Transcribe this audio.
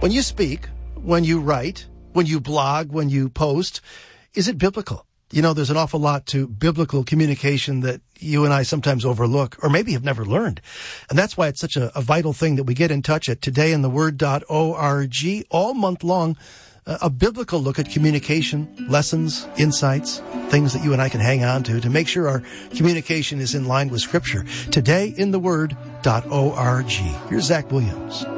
When you speak, when you write, when you blog, when you post, is it biblical? You know, there's an awful lot to biblical communication that you and I sometimes overlook or maybe have never learned. And that's why it's such a vital thing that we get in touch at todayintheword.org all month long. A biblical look at communication, lessons, insights, things that you and I can hang on to make sure our communication is in line with Scripture. Todayintheword.org. Here's Zach Williams.